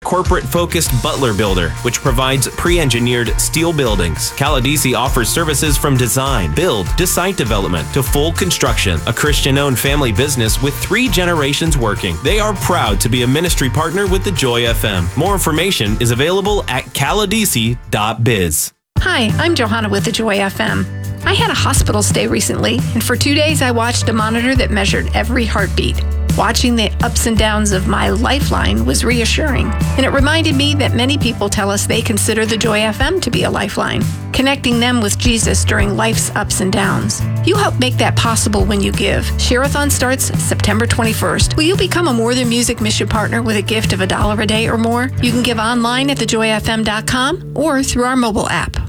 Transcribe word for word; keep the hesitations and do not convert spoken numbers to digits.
corporate-focused Butler builder, which provides pre-engineered steel buildings. Caladisi offers services from design, build, to site development, to full construction. A Christian-owned family business with three generations working. They are proud to be a ministry partner with the Joy F M. More information is available at caladisi dot biz. Hi, I'm Johanna with the Joy F M. I had a hospital stay recently, and for two days I watched a monitor that measured every heartbeat. Watching the ups and downs of my lifeline was reassuring, and it reminded me that many people tell us they consider the Joy F M to be a lifeline, connecting them with Jesus during life's ups and downs. You help make that possible when you give. Share-a-thon starts September twenty-first. Will you become a More Than Music mission partner with a gift of a dollar a day or more? You can give online at the joy f m dot com or through our mobile app.